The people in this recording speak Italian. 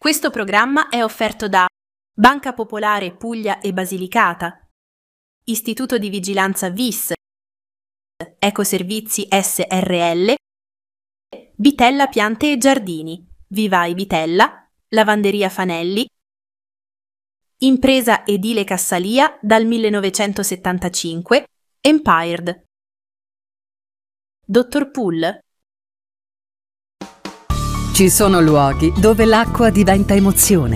Questo programma è offerto da Banca Popolare Puglia e Basilicata, Istituto di Vigilanza VIS, Ecoservizi SRL, Bitella Piante e Giardini, Vivai Bitella, Lavanderia Fanelli, Impresa Edile Cassalia dal 1975, Empired. Dottor Pool. Ci sono luoghi dove l'acqua diventa emozione.